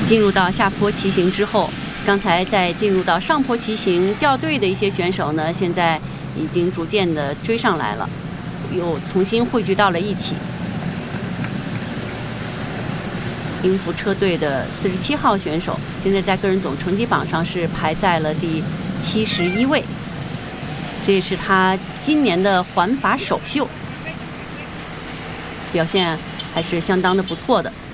进入到下坡骑行之后，刚才在进入到上坡骑行掉队的一些选手呢，现在已经逐渐的追上来了，又重新汇聚到了一起。英孚车队的47号选手，现在在个人总成绩榜上是排在了第71位，这也是他今年的环法首秀，表现还是相当的不错的。